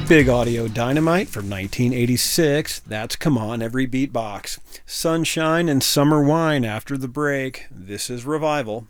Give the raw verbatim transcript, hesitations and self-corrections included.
Big Audio Dynamite from nineteen eighty-six. That's Come On Every Beatbox. Sunshine and Summer Wine after the break. This is Revival.